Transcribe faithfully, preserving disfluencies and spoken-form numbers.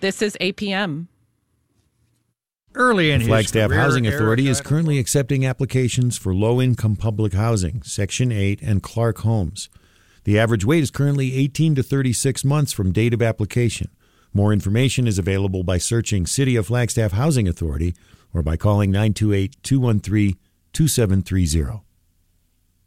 This is A P M. Early in The his Flagstaff career, Housing Eric Authority is Idle- currently accepting applications for low-income public housing, Section eight, and Clark Homes. The average wait is currently eighteen to thirty-six months from date of application. More information is available by searching City of Flagstaff Housing Authority or by calling nine two eight, two one three, two seven three zero.